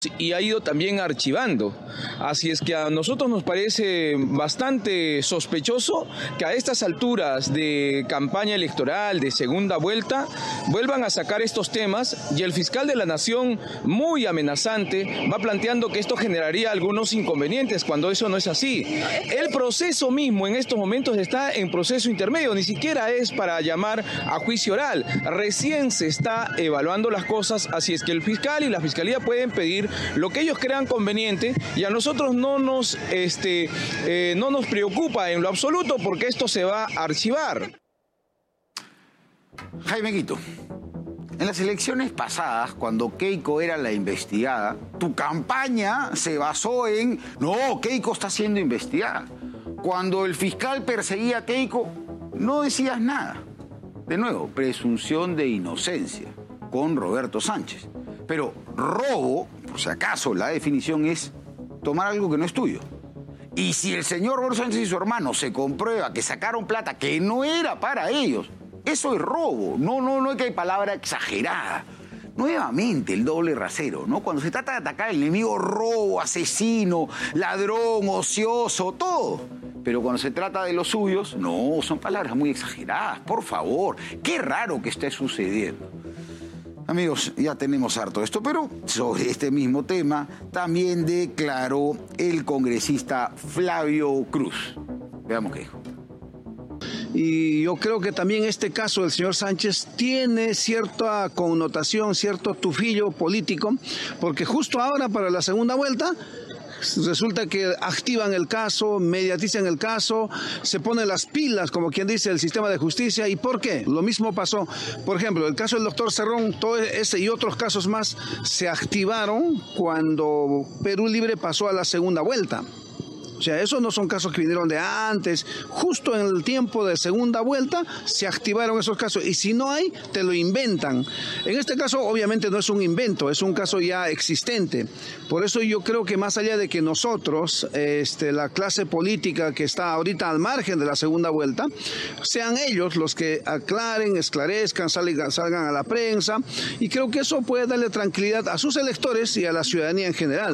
y ha ido también archivando. Así es que a nosotros nos parece bastante sospechoso que a estas alturas de campaña electoral, de segunda vuelta, vuelvan a sacar estos temas, y el fiscal de la Nación, muy amenazante, va planteando que esto generaría algunos inconvenientes, cuando eso no es así. El proceso mismo en estos momentos está en proceso intermedio, ni siquiera es para llamar a juicio oral, recién se está evaluando las cosas, así es que el fiscal y la fiscalía pueden pedir lo que ellos crean conveniente, y a nosotros no nos preocupa en lo absoluto, porque esto se va a archivar. Jaime Quito, en las elecciones pasadas, cuando Keiko era la investigada, tu campaña se basó en, no, Keiko está siendo investigada. Cuando el fiscal perseguía a Keiko, no decías nada. De nuevo, presunción de inocencia con Roberto Sánchez. Pero robo, por si acaso, la definición es tomar algo que no es tuyo. Y si el señor Roberto Sánchez y su hermano se comprueba que sacaron plata que no era para ellos, eso es robo. No es que hay palabra exagerada. Nuevamente el doble rasero, ¿no? Cuando se trata de atacar al enemigo, robo, asesino, ladrón, ocioso, todo. Pero cuando se trata de los suyos, no, son palabras muy exageradas, por favor. Qué raro que esté sucediendo. Amigos, ya tenemos harto de esto, pero sobre este mismo tema también declaró el congresista Flavio Cruz. Veamos qué dijo. Y yo creo que también este caso del señor Sánchez tiene cierta connotación, cierto tufillo político, porque justo ahora para la segunda vuelta resulta que activan el caso, mediatizan el caso, se ponen las pilas, como quien dice, el sistema de justicia. ¿Y por qué? Lo mismo pasó, por ejemplo, el caso del doctor Cerrón, todo ese y otros casos más se activaron cuando Perú Libre pasó a la segunda vuelta. O sea, esos no son casos que vinieron de antes. Justo en el tiempo de segunda vuelta se activaron esos casos. Y si no hay, te lo inventan. En este caso, obviamente, no es un invento, es un caso ya existente. Por eso yo creo que más allá de que nosotros, la clase política que está ahorita al margen de la segunda vuelta, sean ellos los que aclaren, esclarezcan, salgan a la prensa. Y creo que eso puede darle tranquilidad a sus electores y a la ciudadanía en general.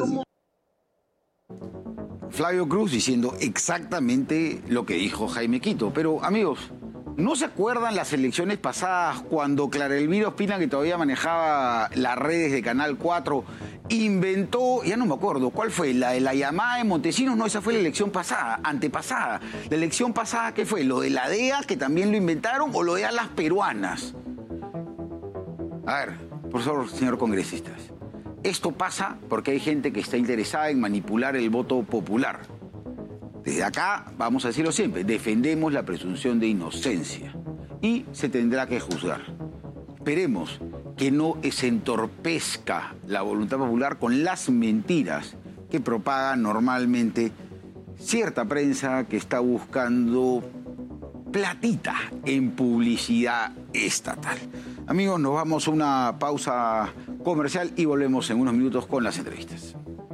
Flavio Cruz diciendo exactamente lo que dijo Jaime Quito. Pero, amigos, ¿no se acuerdan las elecciones pasadas cuando Clara Elvira Ospina, que todavía manejaba las redes de Canal 4, inventó, ya no me acuerdo, ¿cuál fue? La de la llamada de Montesinos. No, esa fue la elección pasada, antepasada. La elección pasada, ¿qué fue? ¿Lo de la DEA, que también lo inventaron, o lo de a las peruanas? A ver, por favor, señor congresista. Esto pasa porque hay gente que está interesada en manipular el voto popular. Desde acá, vamos a decirlo siempre, defendemos la presunción de inocencia y se tendrá que juzgar. Esperemos que no se entorpezca la voluntad popular con las mentiras que propaga normalmente cierta prensa que está buscando platita en publicidad estatal. Amigos, nos vamos a una pausa comercial y volvemos en unos minutos con las entrevistas.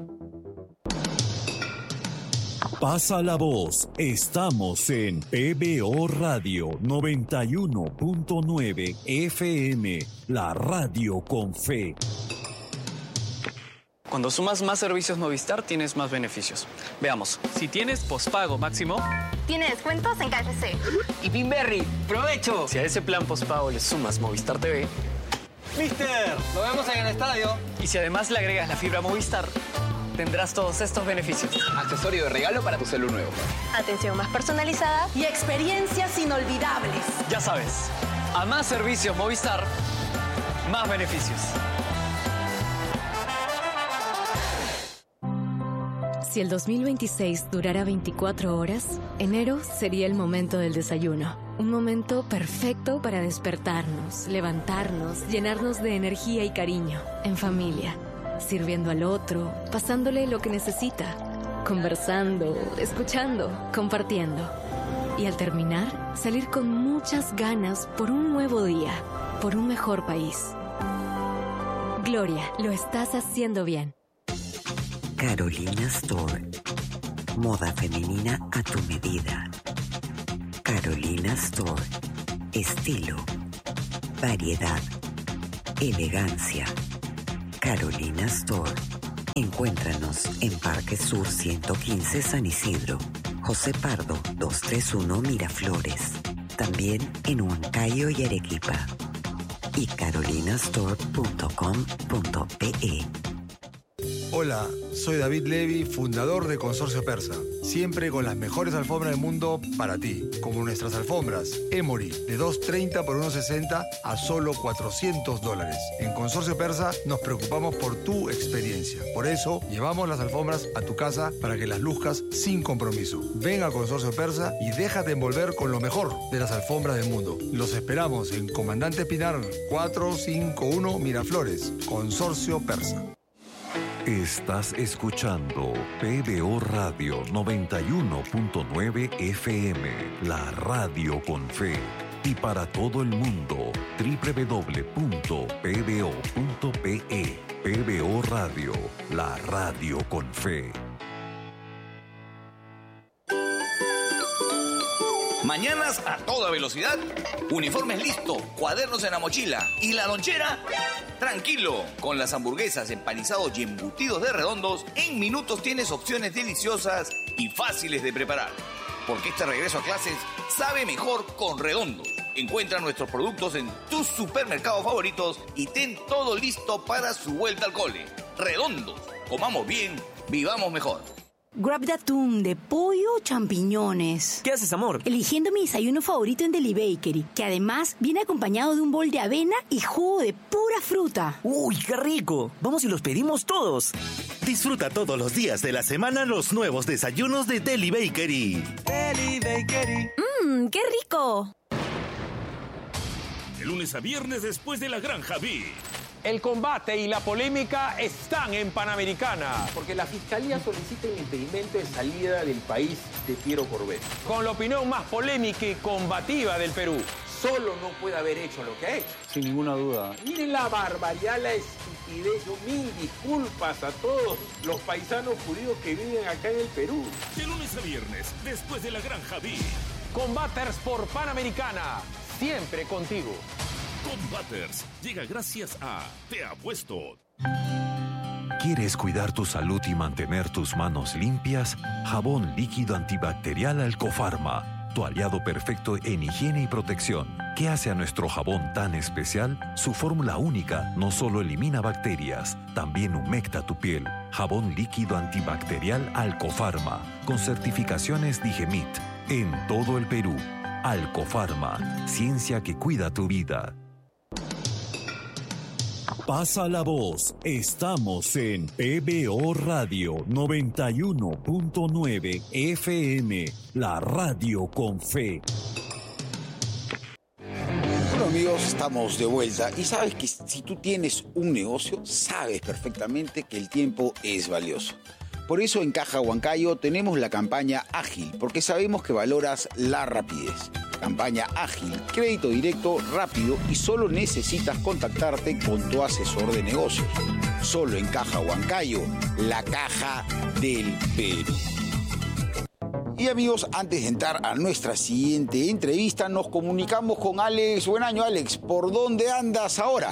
Pasa la voz. Estamos en PBO Radio 91.9 FM, la radio con fe. Cuando sumas más servicios Movistar, tienes más beneficios. Veamos, si tienes pospago máximo, tiene descuentos en KFC. Y Pinberry, ¡provecho! Si a ese plan pospago le sumas Movistar TV, ¡Mister! ¡Nos vemos en el estadio! Y si además le agregas la fibra Movistar, tendrás todos estos beneficios. Accesorio de regalo para tu celular nuevo. Atención más personalizada y experiencias inolvidables. Ya sabes, a más servicios Movistar, más beneficios. Si el 2026 durara 24 horas, enero sería el momento del desayuno. Un momento perfecto para despertarnos, levantarnos, llenarnos de energía y cariño, en familia, sirviendo al otro, pasándole lo que necesita, conversando, escuchando, compartiendo. Y al terminar, salir con muchas ganas por un nuevo día, por un mejor país. Gloria, lo estás haciendo bien. Carolina Store. Moda femenina a tu medida. Carolina Store. Estilo, variedad, elegancia. Carolina Store. Encuéntranos en Parque Sur 115 San Isidro, José Pardo 231 Miraflores, también en Huancayo y Arequipa, y carolinastore.com.pe. Hola, soy David Levy, fundador de Consorcio Persa. Siempre con las mejores alfombras del mundo para ti, como nuestras alfombras Emory, de $230 por $160 a solo $400. En Consorcio Persa nos preocupamos por tu experiencia. Por eso, llevamos las alfombras a tu casa para que las luzcas sin compromiso. Ven a Consorcio Persa y déjate envolver con lo mejor de las alfombras del mundo. Los esperamos en Comandante Pinar 451 Miraflores, Consorcio Persa. Estás escuchando PBO Radio 91.9 FM, la radio con fe. Y para todo el mundo, www.pbo.pe. PBO Radio, la radio con fe. Mañanas a toda velocidad, uniformes listos, cuadernos en la mochila y la lonchera. Tranquilo, con las hamburguesas, empanizados y embutidos de Redondos, en minutos tienes opciones deliciosas y fáciles de preparar. Porque este regreso a clases sabe mejor con Redondos. Encuentra nuestros productos en tus supermercados favoritos y ten todo listo para su vuelta al cole. Redondos, comamos bien, vivamos mejor. Grab de atún, de pollo o champiñones. ¿Qué haces, amor? Eligiendo mi desayuno favorito en Deli Bakery, que además viene acompañado de un bol de avena y jugo de pura fruta. ¡Uy, qué rico! Vamos y los pedimos todos. Disfruta todos los días de la semana los nuevos desayunos de Deli Bakery. Deli Bakery. ¡Qué rico! De lunes a viernes después de la Granja B. El combate y la polémica están en Panamericana. Porque la Fiscalía solicita el impedimento de salida del país de Piero Corbett. Con la opinión más polémica y combativa del Perú. Solo no puede haber hecho lo que ha hecho. Sin ninguna duda. Miren la barbaridad, la estupidez. Yo mil disculpas a todos los paisanos judíos que viven acá en el Perú. De lunes a viernes, después de la Granja B. Combaters por Panamericana. Siempre contigo. Combaters llega gracias a Te Apuesto. ¿Quieres cuidar tu salud y mantener tus manos limpias? Jabón líquido antibacterial Alcofarma, tu aliado perfecto en higiene y protección. ¿Qué hace a nuestro jabón tan especial? Su fórmula única no solo elimina bacterias, también humecta tu piel. Jabón líquido antibacterial Alcofarma, con certificaciones Digemit, en todo el Perú. Alcofarma, ciencia que cuida tu vida. Pasa la voz. Estamos en PBO Radio 91.9 FM, la radio con fe. Bueno, amigos, estamos de vuelta y sabes que si tú tienes un negocio, sabes perfectamente que el tiempo es valioso. Por eso en Caja Huancayo tenemos la campaña Ágil, porque sabemos que valoras la rapidez. Campaña Ágil, crédito directo, rápido y solo necesitas contactarte con tu asesor de negocios. Solo en Caja Huancayo, la caja del Perú. Y amigos, antes de entrar a nuestra siguiente entrevista, nos comunicamos con Alex. Buen año, Alex. ¿Por dónde andas ahora?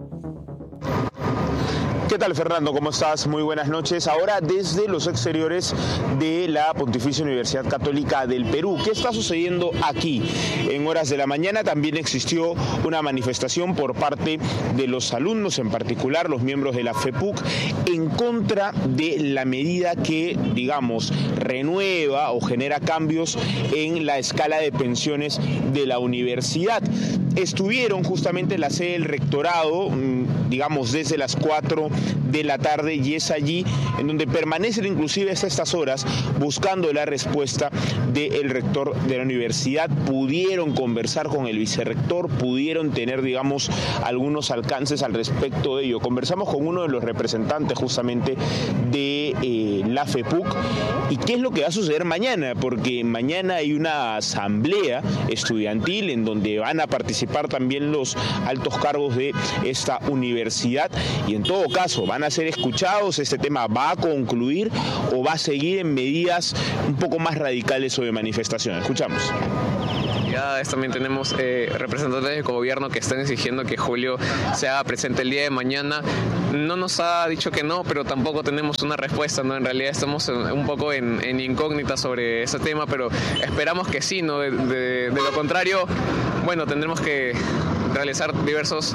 ¿Qué tal, Fernando? ¿Cómo estás? Muy buenas noches. Ahora desde los exteriores de la Pontificia Universidad Católica del Perú. ¿Qué está sucediendo aquí? En horas de la mañana también existió una manifestación por parte de los alumnos, en particular los miembros de la FEPUC, en contra de la medida que, digamos, renueva o genera cambios en la escala de pensiones de la universidad. Estuvieron justamente en la sede del rectorado, digamos, desde las 4 de la tarde, y es allí en donde permanecen inclusive hasta estas horas buscando la respuesta del rector de la universidad. Pudieron conversar con el vicerrector, pudieron tener, digamos, algunos alcances al respecto de ello. Conversamos con uno de los representantes justamente de la FEPUC. ¿Y qué es lo que va a suceder mañana? Porque mañana hay una asamblea estudiantil en donde van a participar también los altos cargos de esta universidad, y en todo caso van a ser escuchados. ¿Este tema va a concluir o va a seguir en medidas un poco más radicales o de manifestación? Escuchamos. autoridades, también tenemos representantes del gobierno que están exigiendo que Julio se haga presente el día de mañana. No nos ha dicho que no, pero tampoco tenemos una respuesta, ¿no? En realidad estamos un poco en incógnita sobre ese tema, pero esperamos que sí, ¿no? De lo contrario, bueno, tendremos que realizar diversas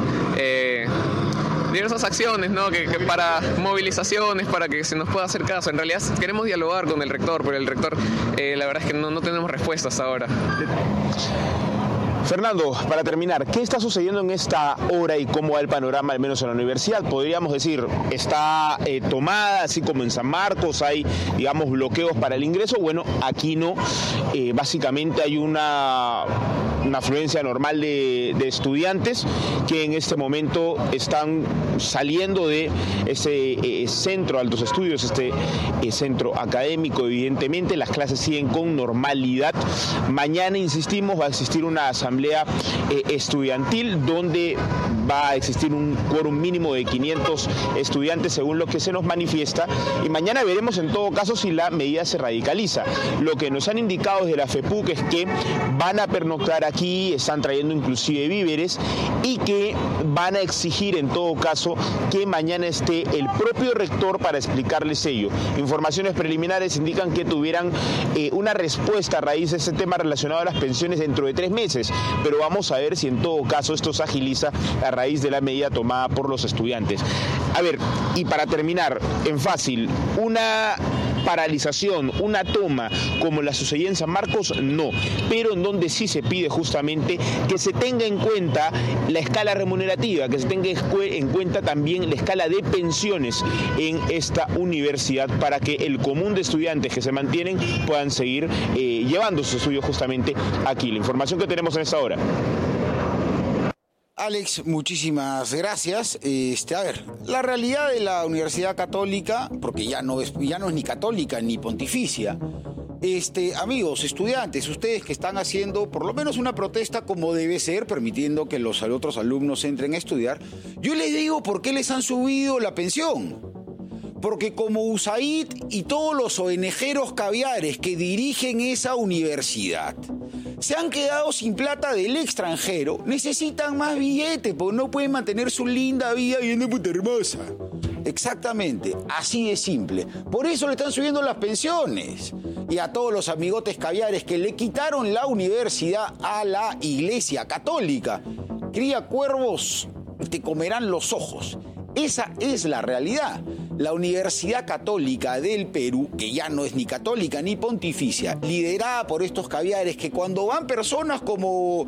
acciones, ¿no? Que para movilizaciones, para que se nos pueda hacer caso. En realidad queremos dialogar con el rector, pero el rector, la verdad es que no tenemos respuesta hasta ahora. Fernando, para terminar, ¿qué está sucediendo en esta hora y cómo va el panorama, al menos en la universidad? Podríamos decir, está tomada, así como en San Marcos, hay, digamos, bloqueos para el ingreso. Bueno, aquí no. Básicamente hay una afluencia normal de estudiantes que en este momento están saliendo de ese centro de altos estudios, este centro académico. Evidentemente, las clases siguen con normalidad. Mañana, insistimos, va a existir una asamblea estudiantil donde va a existir un quórum mínimo de 500 estudiantes según lo que se nos manifiesta, y mañana veremos en todo caso si la medida se radicaliza. Lo que nos han indicado desde la FEPUC es que van a pernoctar aquí, están trayendo inclusive víveres, y que van a exigir en todo caso que mañana esté el propio rector para explicarles ello. Informaciones preliminares indican que tuvieran una respuesta a raíz de ese tema relacionado a las pensiones dentro de 3 meses, pero vamos a ver si en todo caso esto se agiliza a raíz de la medida tomada por los estudiantes. A ver, y para terminar, en fácil, una paralización, una toma como la sucedió en San Marcos, no, pero en donde sí se pide justamente que se tenga en cuenta la escala remunerativa, que se tenga en cuenta también la escala de pensiones en esta universidad para que el común de estudiantes que se mantienen puedan seguir llevando sus estudios justamente aquí. La información que tenemos en esta hora. Alex, muchísimas gracias. A ver, la realidad de la Universidad Católica, porque ya no es ni católica ni pontificia. Amigos, estudiantes, ustedes que están haciendo por lo menos una protesta como debe ser, permitiendo que los otros alumnos entren a estudiar, yo les digo por qué les han subido la pensión. Porque como USAID y todos los ONGeros caviares que dirigen esa universidad se han quedado sin plata del extranjero, necesitan más billetes porque no pueden mantener su linda vida viviendo en Punta Hermosa. Exactamente, así de simple. Por eso le están subiendo las pensiones. Y a todos los amigotes caviares que le quitaron la universidad a la Iglesia Católica. Cría cuervos, te comerán los ojos. Esa es la realidad. La Universidad Católica del Perú, que ya no es ni católica ni pontificia, liderada por estos caviares que cuando van personas como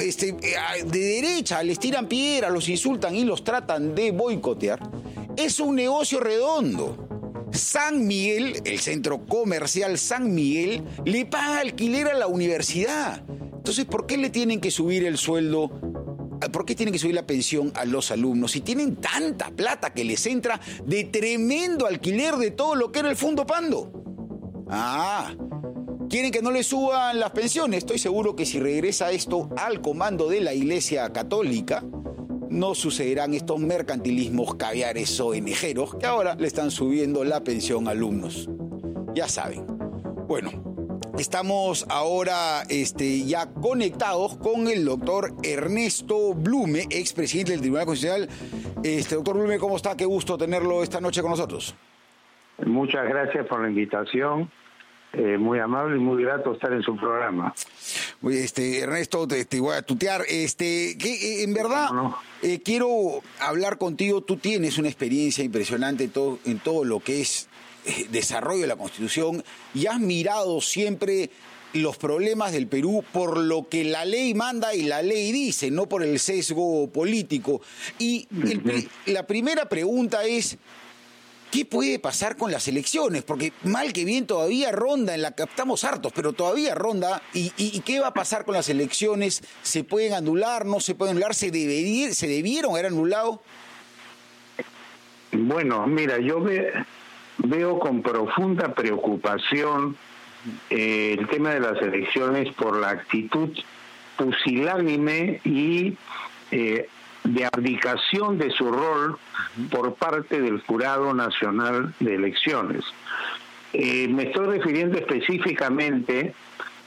de derecha les tiran piedra, los insultan y los tratan de boicotear, es un negocio redondo. San Miguel, el centro comercial San Miguel, le paga alquiler a la universidad. Entonces, ¿por qué le tienen que subir el sueldo? ¿Por qué tienen que subir la pensión a los alumnos si tienen tanta plata que les entra de tremendo alquiler de todo lo que era el Fondo Pando? ¿Quieren que no les suban las pensiones? Estoy seguro que si regresa esto al comando de la Iglesia Católica, no sucederán estos mercantilismos caviares ONGeros que ahora le están subiendo la pensión a alumnos. Ya saben. Bueno, estamos ahora ya conectados con el doctor Ernesto Blume, expresidente del Tribunal Constitucional. Doctor Blume, ¿cómo está? Qué gusto tenerlo esta noche con nosotros. Muchas gracias por la invitación. Muy amable y muy grato estar en su programa. Ernesto, te voy a tutear. Que en verdad quiero hablar contigo. Tú tienes una experiencia impresionante en todo lo que es desarrollo de la Constitución y has mirado siempre los problemas del Perú por lo que la ley manda y la ley dice, no por el sesgo político. Y la primera pregunta es, ¿qué puede pasar con las elecciones? Porque mal que bien todavía ronda, estamos hartos, pero todavía ronda. ¿Y qué va a pasar con las elecciones? ¿Se pueden anular? ¿No se pueden anular? ¿Se debieron haber anulado? Bueno, mira, yo veo con profunda preocupación el tema de las elecciones por la actitud pusilánime y de abdicación de su rol por parte del Jurado Nacional de Elecciones. Me estoy refiriendo específicamente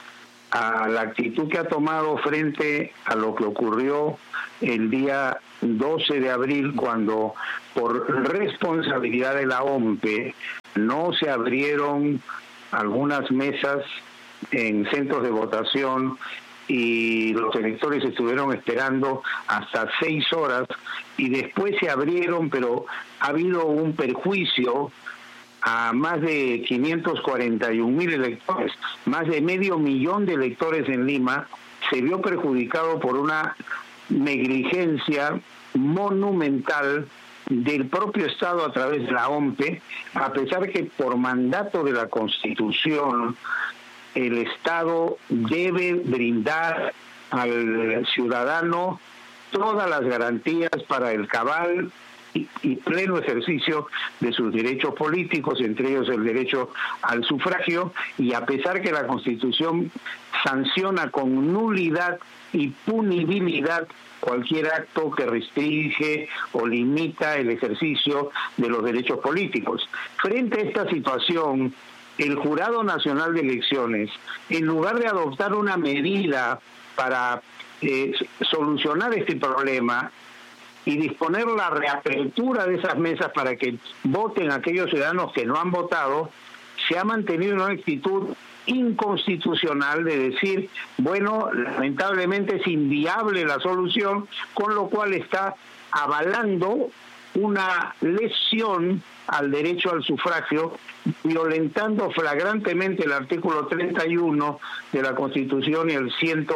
a la actitud que ha tomado frente a lo que ocurrió el día 12 de abril, cuando por responsabilidad de la OMPE no se abrieron algunas mesas en centros de votación y los electores estuvieron esperando hasta 6 horas y después se abrieron, pero ha habido un perjuicio a más de 541,000 electores, más de 500,000 de electores en Lima, se vio perjudicado por una negligencia monumental del propio Estado a través de la OMPE, a pesar que por mandato de la Constitución el Estado debe brindar al ciudadano todas las garantías para el cabal y pleno ejercicio de sus derechos políticos, entre ellos el derecho al sufragio, y a pesar que la Constitución sanciona con nulidad y punibilidad cualquier acto que restringe o limita el ejercicio de los derechos políticos. Frente a esta situación, el Jurado Nacional de Elecciones, en lugar de adoptar una medida para solucionar este problema y disponer la reapertura de esas mesas para que voten aquellos ciudadanos que no han votado, se ha mantenido una actitud inconstitucional de decir, bueno, lamentablemente es inviable la solución, con lo cual está avalando una lesión al derecho al sufragio, violentando flagrantemente el artículo 31 de la Constitución y el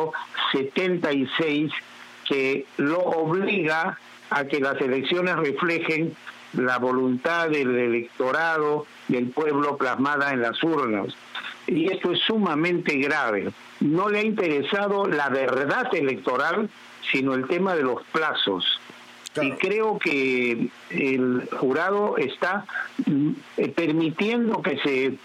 176, que lo obliga a que las elecciones reflejen la voluntad del electorado, del pueblo plasmada en las urnas. Y esto es sumamente grave. No le ha interesado la verdad electoral, sino el tema de los plazos. Claro. Y creo que el jurado está permitiendo que se,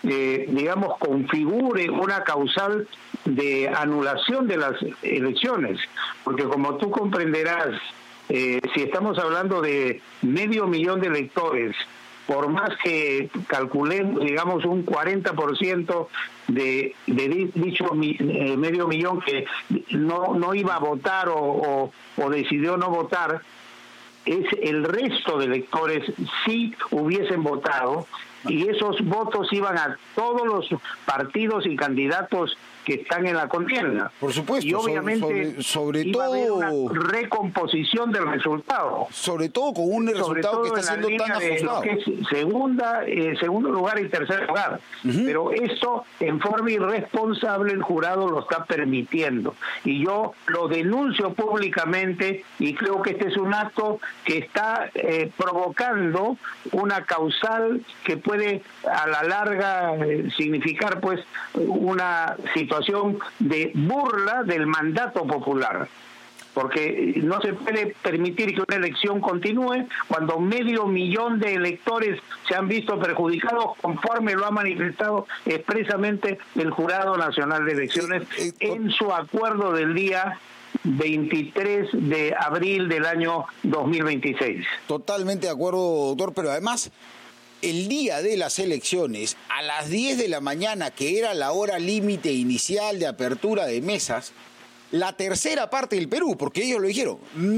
configure una causal de anulación de las elecciones. Porque como tú comprenderás, si estamos hablando de 500,000 de electores, por más que calculemos, digamos, un 40% de dicho 500,000 que no iba a votar o decidió no votar, es el resto de electores sí hubiesen votado, y esos votos iban a todos los partidos y candidatos que están en la contienda. Por supuesto, y obviamente sobre iba todo a haber una recomposición del resultado. Sobre todo con un resultado que está siendo tan ajustado. Que es segundo lugar y tercer lugar. Pero esto, en forma irresponsable, el jurado lo está permitiendo. Y yo lo denuncio públicamente, y creo que este es un acto que está provocando una causal que puede a la larga significar pues una situación de burla del mandato popular, porque no se puede permitir que una elección continúe cuando 500,000 de electores se han visto perjudicados, conforme lo ha manifestado expresamente el Jurado Nacional de Elecciones en su acuerdo del día 23 de abril del año 2026. Totalmente de acuerdo, doctor, pero además el día de las elecciones, a las 10 de la mañana, que era la hora límite inicial de apertura de mesas, la tercera parte del Perú, porque ellos lo dijeron,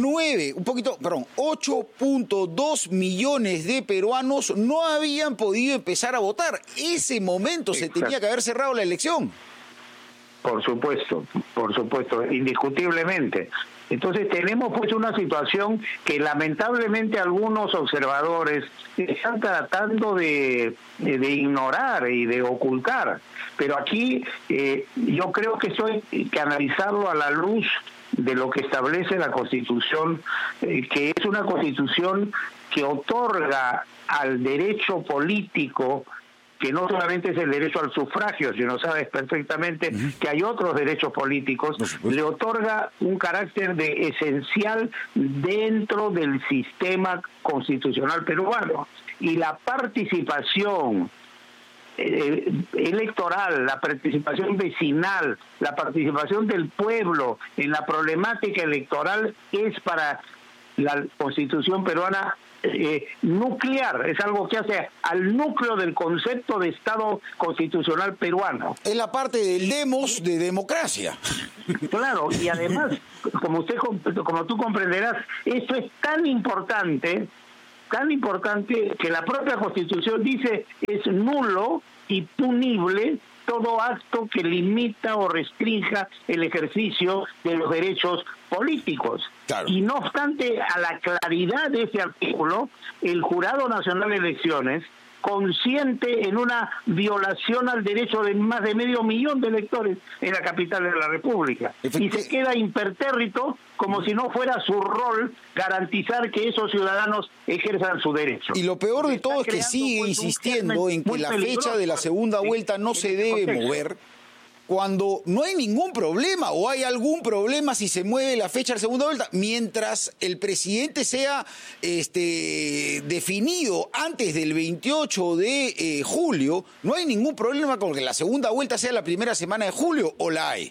8.2 millones de peruanos no habían podido empezar a votar. Ese momento se tenía que haber cerrado la elección. Por supuesto, indiscutiblemente. Entonces tenemos pues una situación que lamentablemente algunos observadores están tratando de ignorar y de ocultar. Pero aquí yo creo que esto hay que analizarlo a la luz de lo que establece la Constitución, que es una Constitución que otorga al derecho político, que no solamente es el derecho al sufragio, sino sabes perfectamente que hay otros derechos políticos, le otorga un carácter de esencial dentro del sistema constitucional peruano. Y la participación electoral, la participación vecinal, la participación del pueblo en la problemática electoral es para la Constitución peruana nuclear, es algo que hace al núcleo del concepto de Estado constitucional peruano. Es la parte del demos de democracia. Claro, y además, como tú comprenderás, esto es tan importante que la propia Constitución dice es nulo y punible todo acto que limita o restrinja el ejercicio de los derechos políticos. Claro. Y no obstante, a la claridad de ese artículo, el Jurado Nacional de Elecciones, consciente en una violación al derecho de más de 500.000 de electores en la capital de la República. Y se queda impertérrito como si no fuera su rol garantizar que esos ciudadanos ejerzan su derecho. Y lo peor de todo es que sigue insistiendo en que la fecha de la segunda vuelta no se debe mover, cuando no hay ningún problema o hay algún problema si se mueve la fecha de la segunda vuelta, mientras el presidente sea definido antes del 28 de julio, no hay ningún problema con que la segunda vuelta sea la primera semana de julio, ¿o la hay?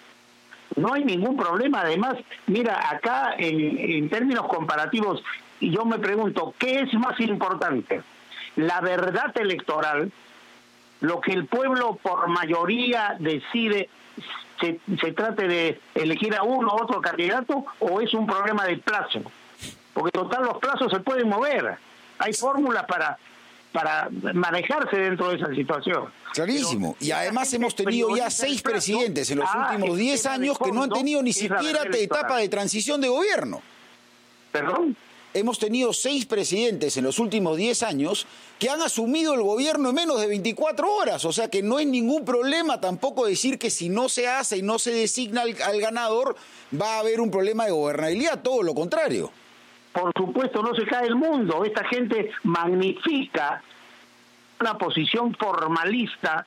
No hay ningún problema. Además, mira, acá en términos comparativos, y yo me pregunto, ¿qué es más importante? ¿La verdad electoral? Lo que el pueblo por mayoría decide, se trate de elegir a uno u otro candidato, o es un problema de plazo, porque total los plazos se pueden mover, hay fórmulas para manejarse dentro de esa situación. Clarísimo, y además hemos tenido ya 6 presidentes en los últimos 10 años que no han tenido ni siquiera etapa de transición de gobierno. ¿Perdón? Hemos tenido 6 presidentes en los últimos 10 años que han asumido el gobierno en menos de 24 horas. O sea que no hay ningún problema tampoco decir que si no se hace y no se designa al ganador va a haber un problema de gobernabilidad. Todo lo contrario. Por supuesto, no se cae el mundo. Esta gente magnifica una posición formalista,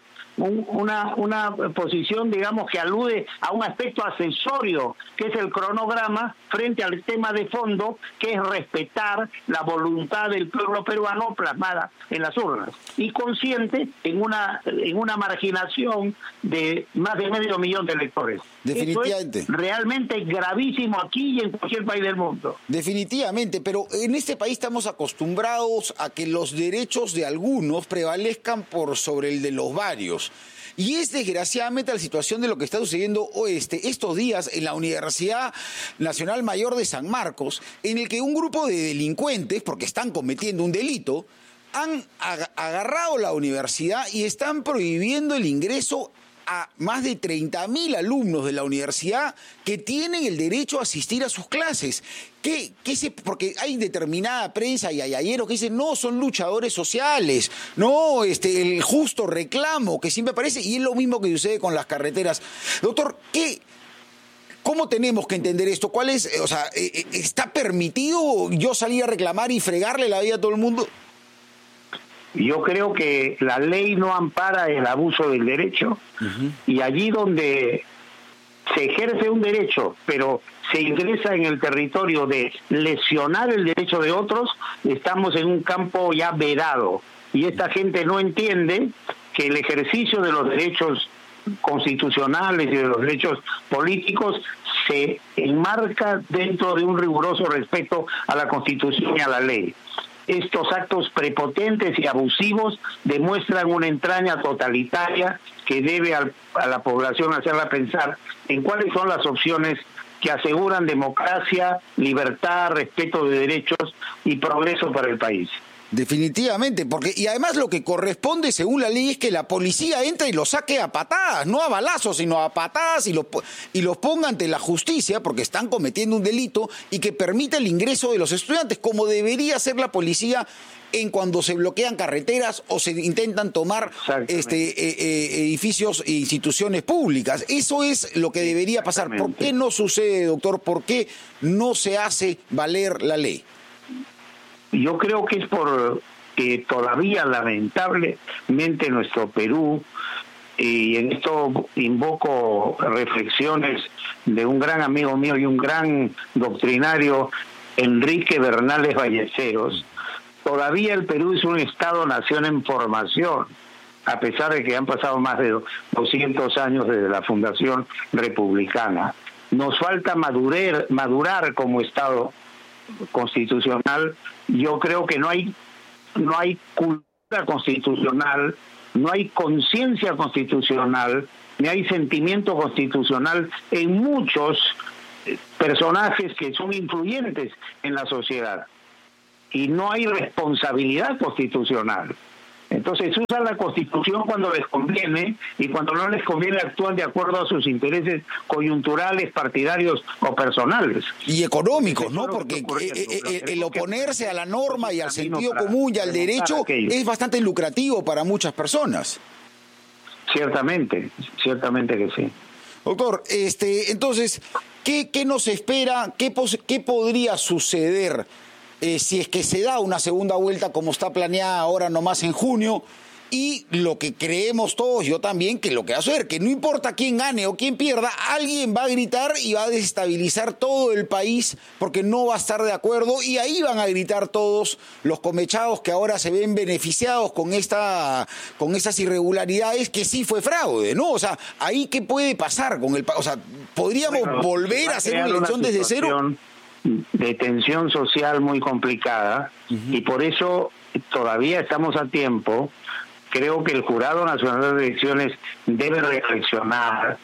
una posición, digamos, que alude a un aspecto accesorio, que es el cronograma, frente al tema de fondo, que es respetar la voluntad del pueblo peruano plasmada en las urnas, y consciente en una marginación de más de 500.000 de electores. Definitivamente. Eso es realmente gravísimo aquí y en cualquier país del mundo. Definitivamente, pero en este país estamos acostumbrados a que los derechos de algunos prevalezcan por sobre el de los varios. Y es desgraciadamente la situación de lo que está sucediendo estos días en la Universidad Nacional Mayor de San Marcos, en el que un grupo de delincuentes, porque están cometiendo un delito, han agarrado la universidad y están prohibiendo el ingreso a más de 30.000 alumnos de la universidad que tienen el derecho a asistir a sus clases. Porque hay determinada prensa y ayayeros que dicen, no, son luchadores sociales, no, el justo reclamo que siempre aparece, y es lo mismo que sucede con las carreteras. Doctor, ¿cómo tenemos que entender esto? ¿Cuál es, está permitido yo salir a reclamar y fregarle la vida a todo el mundo? Yo creo que la ley no ampara el abuso del derecho, y allí donde se ejerce un derecho, pero se ingresa en el territorio de lesionar el derecho de otros, estamos en un campo ya vedado. Y esta gente no entiende que el ejercicio de los derechos constitucionales y de los derechos políticos se enmarca dentro de un riguroso respeto a la Constitución y a la ley. Estos actos prepotentes y abusivos demuestran una entraña totalitaria que debe a la población hacerla pensar en cuáles son las opciones que aseguran democracia, libertad, respeto de derechos y progreso para el país. Definitivamente, y además lo que corresponde según la ley es que la policía entre y los saque a patadas, no a balazos, sino a patadas, y los ponga ante la justicia porque están cometiendo un delito, y que permita el ingreso de los estudiantes, como debería ser la policía en cuando se bloquean carreteras o se intentan tomar edificios e instituciones públicas. Eso es lo que debería pasar. ¿Por qué no sucede, doctor? ¿Por qué no se hace valer la ley? Yo creo que es porque todavía lamentablemente nuestro Perú, y en esto invoco reflexiones de un gran amigo mío y un gran doctrinario, Enrique Bernales Ballesteros, todavía el Perú es un Estado-nación en formación, a pesar de que han pasado más de 200 años desde la fundación republicana. Nos falta madurar como Estado constitucional, yo creo que no hay cultura constitucional, no hay conciencia constitucional, ni hay sentimiento constitucional en muchos personajes que son influyentes en la sociedad. Y no hay responsabilidad constitucional. Entonces usan la Constitución cuando les conviene y cuando no les conviene actúan de acuerdo a sus intereses coyunturales, partidarios o personales. Y económicos, ¿no? Porque el oponerse a la norma y al sentido común y al derecho es bastante lucrativo para muchas personas. Ciertamente que sí. Doctor, entonces, ¿qué nos espera? ¿Qué podría suceder si es que se da una segunda vuelta como está planeada ahora nomás en junio? Y lo que creemos todos, yo también, que lo que va a suceder, que no importa quién gane o quién pierda, alguien va a gritar y va a desestabilizar todo el país porque no va a estar de acuerdo, y ahí van a gritar todos los comechados que ahora se ven beneficiados con estas irregularidades, que sí fue fraude, ¿no? O sea, ahí ¿qué puede pasar con el país? O sea, ¿podríamos volver a hacer una elección desde cero? De tensión social muy complicada, y por eso todavía estamos a tiempo. Creo que el Jurado Nacional de Elecciones debe reflexionar,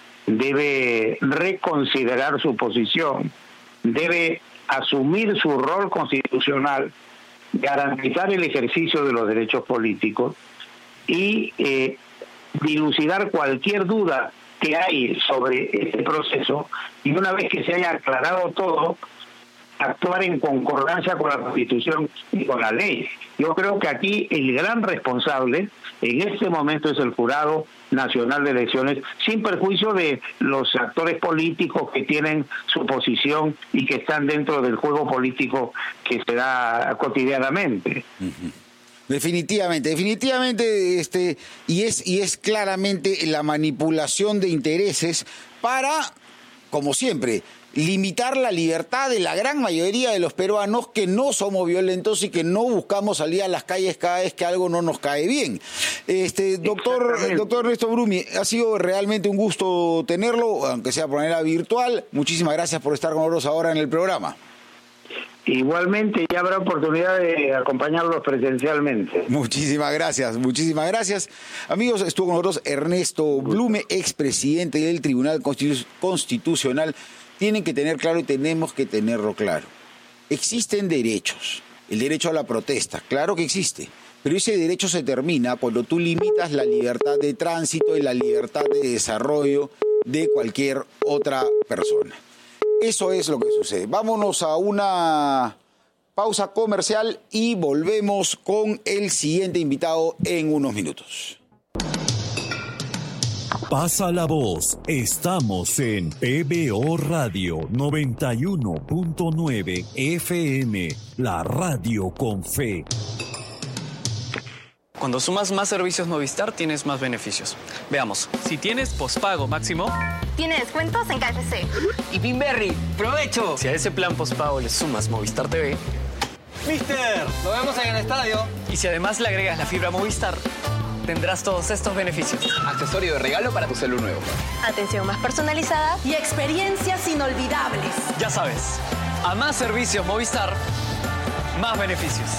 debe reconsiderar su posición, debe asumir su rol constitucional, garantizar el ejercicio de los derechos políticos y dilucidar cualquier duda que hay sobre este proceso, y una vez que se haya aclarado todo, actuar en concordancia con la Constitución y con la ley. Yo creo que aquí el gran responsable en este momento es el Jurado Nacional de Elecciones, sin perjuicio de los actores políticos que tienen su posición y que están dentro del juego político que se da cotidianamente. Definitivamente, y es claramente la manipulación de intereses para, como siempre, limitar la libertad de la gran mayoría de los peruanos, que no somos violentos y que no buscamos salir a las calles cada vez que algo no nos cae bien. Doctor Ernesto Brumi, ha sido realmente un gusto tenerlo, aunque sea por manera virtual. Muchísimas gracias por estar con nosotros ahora en el programa. Igualmente, ya habrá oportunidad de acompañarlos presencialmente. Muchísimas gracias. Amigos, estuvo con nosotros Ernesto Blume, expresidente del Tribunal Constitucional. Tienen que tener claro, y tenemos que tenerlo claro, existen derechos. El derecho a la protesta, claro que existe, pero ese derecho se termina cuando tú limitas la libertad de tránsito y la libertad de desarrollo de cualquier otra persona. Eso es lo que sucede. Vámonos a una pausa comercial y volvemos con el siguiente invitado en unos minutos. Pasa la voz. Estamos en PBO Radio 91.9 FM, la radio con fe. Cuando sumas más servicios Movistar, tienes más beneficios. Veamos, si tienes pospago máximo... Tiene descuentos en KFC. Y Pinberry, ¡provecho! Si a ese plan pospago le sumas Movistar TV... ¡Mister! ¡Nos vemos en el estadio! Y si además le agregas la fibra Movistar, tendrás todos estos beneficios. Accesorio de regalo para tu celu nuevo. Atención más personalizada y experiencias inolvidables. Ya sabes, a más servicios Movistar, más beneficios.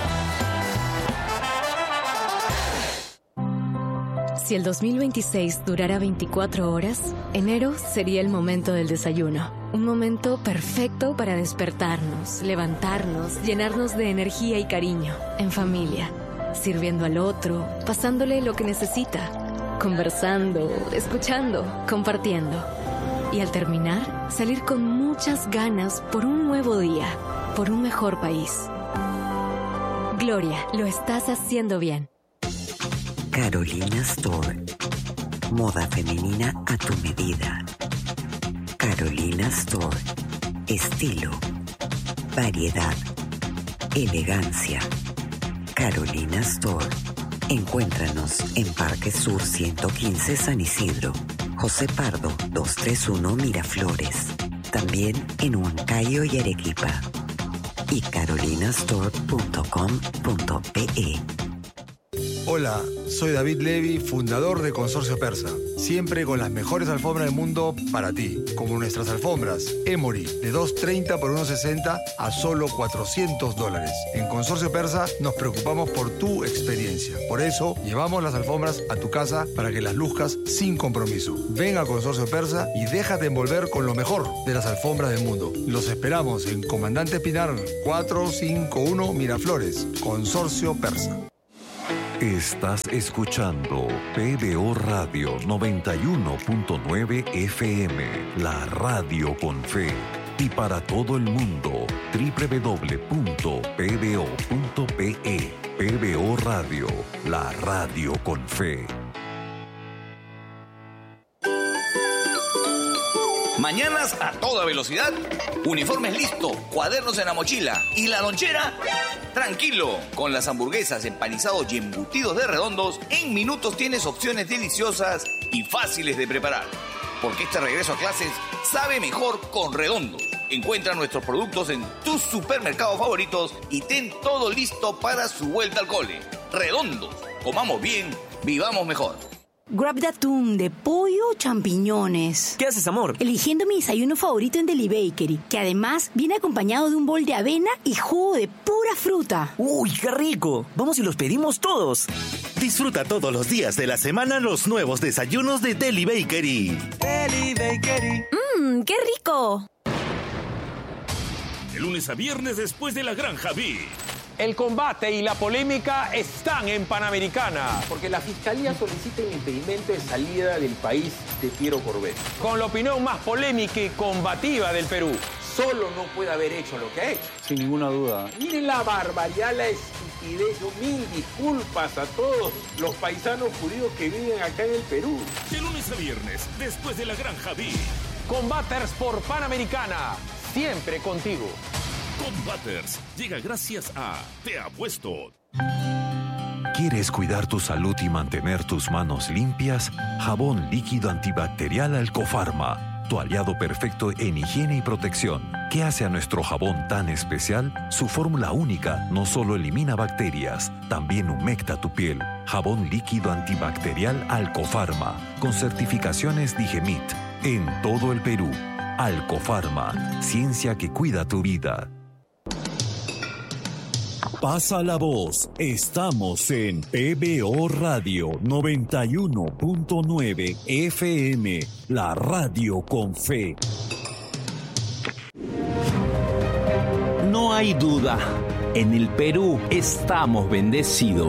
Si el 2026 durara 24 horas, enero sería el momento del desayuno. Un momento perfecto para despertarnos, levantarnos, llenarnos de energía y cariño, en familia, sirviendo al otro, pasándole lo que necesita, conversando, escuchando, compartiendo. Y al terminar, salir con muchas ganas por un nuevo día, por un mejor país. Gloria, lo estás haciendo bien. Carolina Store. Moda femenina a tu medida. Carolina Store. Estilo. Variedad. Elegancia. Carolina Store. Encuéntranos en Parque Sur 115 San Isidro. José Pardo 231 Miraflores. También en Huancayo y Arequipa. Y carolinastore.com.pe. Hola, soy David Levy, fundador de Consorcio Persa. Siempre con las mejores alfombras del mundo para ti, como nuestras alfombras Emory de 2.30 por 1.60 a solo $400. En Consorcio Persa nos preocupamos por tu experiencia. Por eso llevamos las alfombras a tu casa para que las luzcas sin compromiso. Ven a Consorcio Persa y déjate envolver con lo mejor de las alfombras del mundo. Los esperamos en Comandante Pinar 451 Miraflores, Consorcio Persa. Estás escuchando PBO Radio 91.9 FM, la radio con fe. Y para todo el mundo, www.pbo.pe. PBO Radio, la radio con fe. Mañanas a toda velocidad, uniformes listo, cuadernos en la mochila y la lonchera, tranquilo. Con las hamburguesas, empanizados y embutidos de Redondos, en minutos tienes opciones deliciosas y fáciles de preparar. Porque este regreso a clases sabe mejor con Redondos. Encuentra nuestros productos en tus supermercados favoritos y ten todo listo para su vuelta al cole. Redondos, comamos bien, vivamos mejor. Grab de atún, de pollo o champiñones. ¿Qué haces, amor? Eligiendo mi desayuno favorito en Deli Bakery, que además viene acompañado de un bol de avena y jugo de pura fruta. ¡Uy, qué rico! Vamos y los pedimos todos. Disfruta todos los días de la semana los nuevos desayunos de Deli Bakery. Deli Bakery. ¡Qué rico! De lunes a viernes después de la Granja B. El combate y la polémica están en Panamericana. Porque la Fiscalía solicita el impedimento de salida del país de Piero Corbet. Con la opinión más polémica y combativa del Perú. Solo no puede haber hecho lo que ha hecho. Sin ninguna duda. Miren la barbaridad, la estupidez. Yo mil disculpas a todos los paisanos judíos que viven acá en el Perú. De lunes a viernes después de la Granja B. Combaters por Panamericana. Siempre contigo. Combaters llega gracias a Te Apuesto. ¿Quieres cuidar tu salud y mantener tus manos limpias? Jabón líquido antibacterial Alcofarma, tu aliado perfecto en higiene y protección. ¿Qué hace a nuestro jabón tan especial? Su fórmula única no solo elimina bacterias, también humecta tu piel. Jabón líquido antibacterial Alcofarma, con certificaciones Digemit, en todo el Perú. Alcofarma, ciencia que cuida tu vida. Pasa la voz. Estamos en PBO Radio 91.9 FM, la radio con fe. No hay duda, en el Perú estamos bendecidos.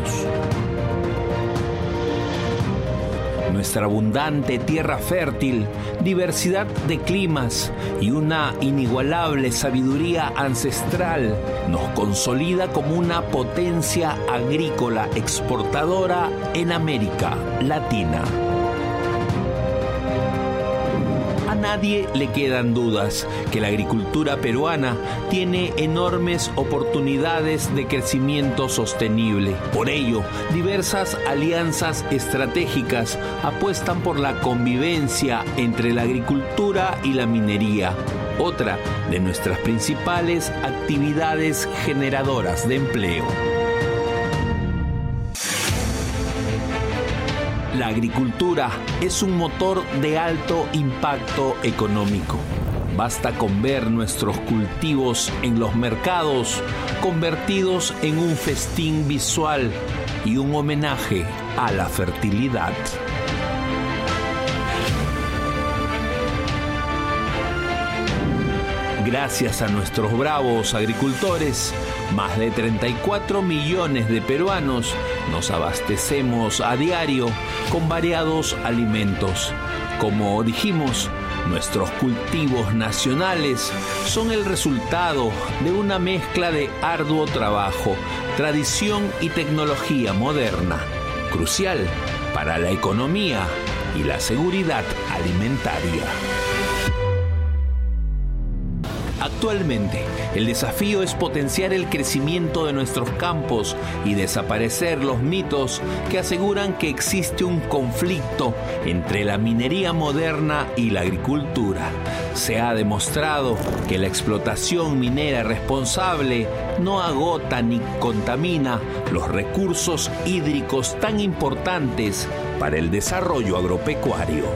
Nuestra abundante tierra fértil, diversidad de climas y una inigualable sabiduría ancestral nos consolida como una potencia agrícola exportadora en América Latina. A nadie le quedan dudas que la agricultura peruana tiene enormes oportunidades de crecimiento sostenible. Por ello, diversas alianzas estratégicas apuestan por la convivencia entre la agricultura y la minería, otra de nuestras principales actividades generadoras de empleo. La agricultura es un motor de alto impacto económico. Basta con ver nuestros cultivos en los mercados convertidos en un festín visual y un homenaje a la fertilidad. Gracias a nuestros bravos agricultores, más de 34 millones de peruanos nos abastecemos a diario con variados alimentos. Como dijimos, nuestros cultivos nacionales son el resultado de una mezcla de arduo trabajo, tradición y tecnología moderna, crucial para la economía y la seguridad alimentaria. Actualmente, el desafío es potenciar el crecimiento de nuestros campos y desaparecer los mitos que aseguran que existe un conflicto entre la minería moderna y la agricultura. Se ha demostrado que la explotación minera responsable no agota ni contamina los recursos hídricos tan importantes para el desarrollo agropecuario.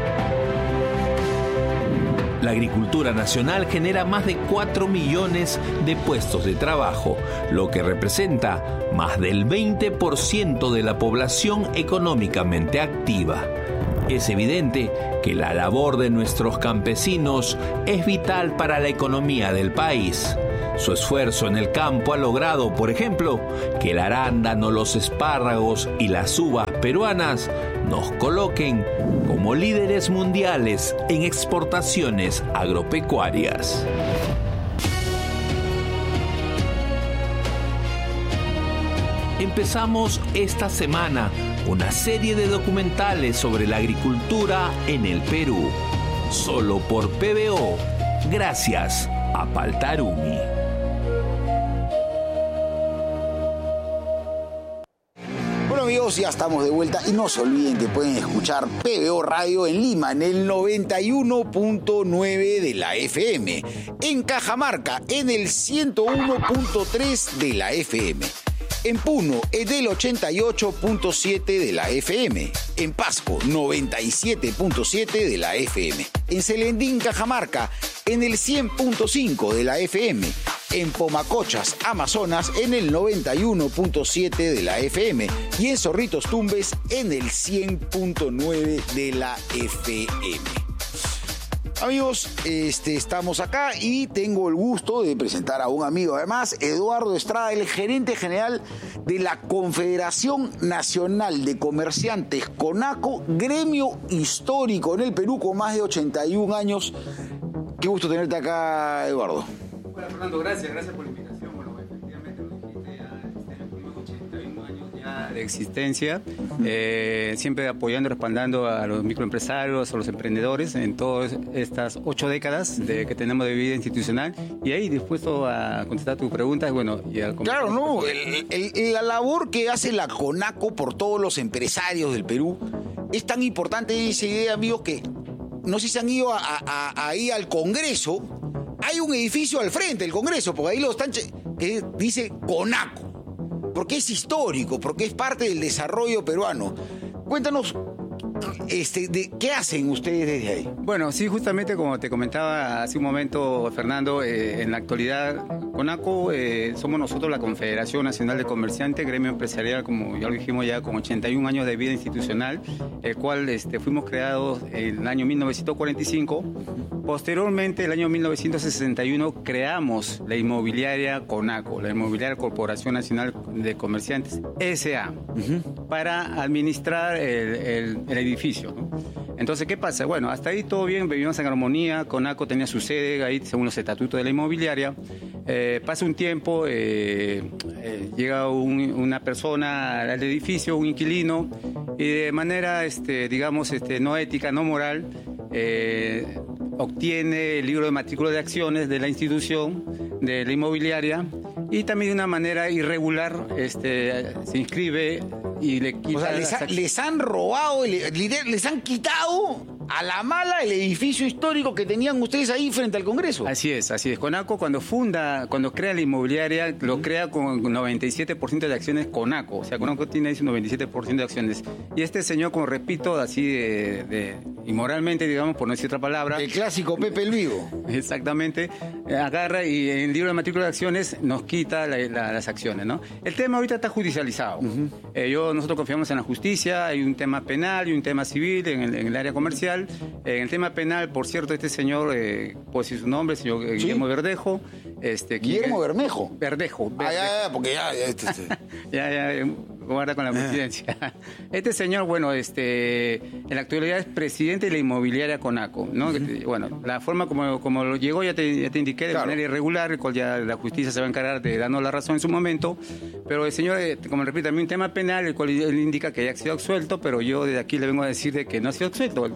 La agricultura nacional genera más de 4 millones de puestos de trabajo, lo que representa más del 20% de la población económicamente activa. Es evidente que la labor de nuestros campesinos es vital para la economía del país. Su esfuerzo en el campo ha logrado, por ejemplo, que el arándano, los espárragos y las uvas peruanas nos coloquen como líderes mundiales en exportaciones agropecuarias. Empezamos esta semana una serie de documentales sobre la agricultura en el Perú, solo por PBO, gracias a Paltarumi. Amigos, ya estamos de vuelta y no se olviden que pueden escuchar PBO Radio en Lima en el 91.9 de la FM, en Cajamarca en el 101.3 de la FM, en Puno en el 88.7 de la FM, en Pasco 97.7 de la FM, en Celendín, Cajamarca en el 100.5 de la FM, en Pomacochas, Amazonas, en el 91.7 de la FM y en Zorritos Tumbes en el 100.9 de la FM. Amigos, estamos acá y tengo el gusto de presentar a un amigo, además, Eduardo Estrada, el gerente general de la Confederación Nacional de Comerciantes CONACO, gremio histórico en el Perú con más de 81 años. Qué gusto tenerte acá, Eduardo. Hola Fernando, gracias por la invitación. Bueno, efectivamente lo dijiste, ya tenemos 81 años ya de existencia, siempre apoyando y respaldando a los microempresarios, a los emprendedores en todas estas 8 décadas que tenemos de vida institucional, y ahí dispuesto a contestar tus preguntas. Bueno, y claro, no, la labor que hace la CONACO por todos los empresarios del Perú es tan importante, esa idea, amigos, que no sé si se han ido ahí al Congreso. Hay un edificio al frente del Congreso, porque ahí lo están que dice CONACO, porque es histórico, porque es parte del desarrollo peruano. Cuéntanos, ¿qué hacen ustedes desde ahí? Bueno, sí, justamente como te comentaba hace un momento, Fernando, en la actualidad, CONACO somos nosotros la Confederación Nacional de Comerciantes, gremio empresarial, como ya lo dijimos, ya con 81 años de vida institucional, el cual fuimos creados en el año 1945. Posteriormente, en el año 1961, creamos la inmobiliaria CONACO, la Inmobiliaria Corporación Nacional de Comerciantes, S.A., para administrar el edificio, ¿no? Entonces, ¿qué pasa? Bueno, hasta ahí todo bien, vivíamos en armonía, CONACO tenía su sede ahí según los estatutos de la inmobiliaria. Pasa un tiempo, llega una persona al edificio, un inquilino, y de manera, digamos, no ética, no moral, obtiene el libro de matrícula de acciones de la institución, de la inmobiliaria, y también de una manera irregular se inscribe y le quita... O sea, les han robado, les han quitado a la mala el edificio histórico que tenían ustedes ahí frente al Congreso. Así es. CONACO cuando crea la inmobiliaria, lo crea con 97% de acciones CONACO. O sea, CONACO tiene ahí un 97% de acciones. Y este señor, como repito, así inmoralmente, digamos, por no decir otra palabra... El clásico Pepe el Vivo. Exactamente. Agarra y en el libro de matrícula de acciones nos quita las acciones, ¿no? El tema ahorita está judicializado. Nosotros confiamos en la justicia, hay un tema penal y un tema civil en el área comercial. En el tema penal, por cierto, este señor, puedo decir su nombre, el señor Guillermo Verdejo. ¿Guillermo Bermejo? Verdejo. Ya, porque ya. Ya, guarda con la presidencia. Este señor, bueno, en la actualidad es presidente de la inmobiliaria Conaco, ¿no? Bueno, la forma como lo llegó ya te indiqué, de manera irregular, el cual ya la justicia se va a encargar de darnos la razón en su momento, pero el señor, como repito, también un tema penal, el cual él indica que ya ha sido absuelto, pero yo desde aquí le vengo a decir de que no ha sido absuelto.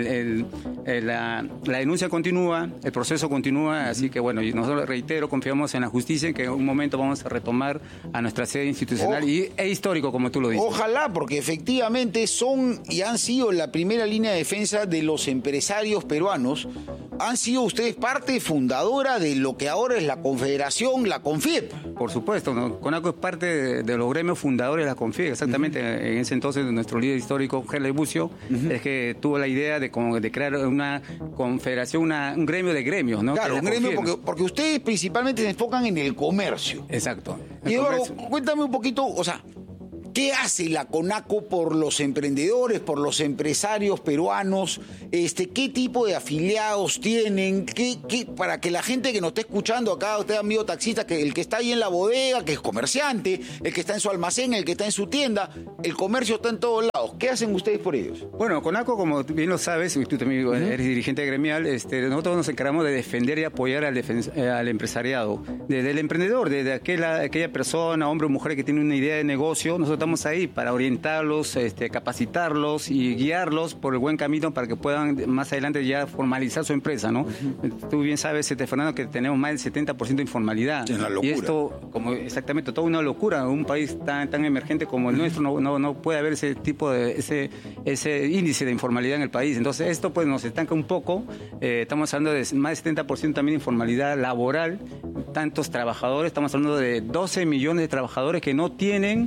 La denuncia continúa, el proceso continúa, así que bueno, nosotros, reitero, confiamos en la justicia, en que en un momento vamos a retomar a nuestra sede institucional e histórico, como tú lo dices. Ojalá, porque efectivamente son y han sido la primera línea de defensa de los empresarios peruanos. Han sido ustedes parte fundadora de lo que ahora es la Confederación, la CONFIEP. Por supuesto, ¿no? Conaco es parte de los gremios fundadores de la CONFIEP. Exactamente, en ese entonces nuestro líder histórico, Gerley Bucio, es que tuvo la idea de crear una confederación, un gremio de gremios, ¿no? Claro, un gremio porque ustedes principalmente se enfocan en el comercio. Exacto. Y Eduardo, cuéntame un poquito, o sea, ¿qué hace la Conaco por los emprendedores, por los empresarios peruanos? ¿Qué tipo de afiliados tienen? Para que la gente que nos esté escuchando acá, usted amigo taxista, que el que está ahí en la bodega, que es comerciante, el que está en su almacén, el que está en su tienda, el comercio está en todos lados. ¿Qué hacen ustedes por ellos? Bueno, Conaco, como bien lo sabes, y tú también eres dirigente gremial, nosotros nos encargamos de defender y apoyar al empresariado. Desde el emprendedor, desde aquella persona, hombre o mujer que tiene una idea de negocio, nosotros estamos ahí para orientarlos, capacitarlos y guiarlos por el buen camino para que puedan más adelante ya formalizar su empresa, ¿no? Tú bien sabes, Fernando, que tenemos más del 70% de informalidad. Es una locura. Y esto, exactamente, toda una locura. En un país tan emergente como el nuestro no puede haber ese tipo de ese índice de informalidad en el país. Entonces esto pues nos estanca un poco. Estamos hablando de más del 70% también de informalidad laboral. Tantos trabajadores, estamos hablando de 12 millones de trabajadores que no tienen